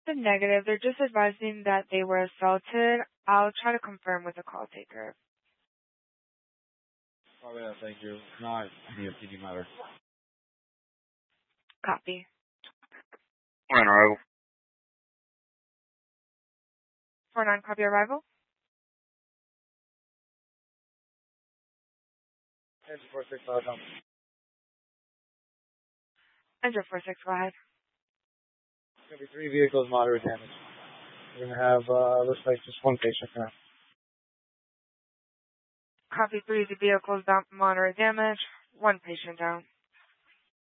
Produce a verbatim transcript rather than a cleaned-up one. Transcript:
The negative. They're just advising that they were assaulted. I'll try to confirm with the call taker. Oh, yeah, thank you. No, any opinion matter. Copy. On arrival. four nine, copy arrival. Engine four six, I'll come. Engine four six, go ahead. It's going to be three vehicles, moderate damage. We're going to have, uh, looks like just one patient now. Copy three, the vehicles down, moderate damage. One patient down.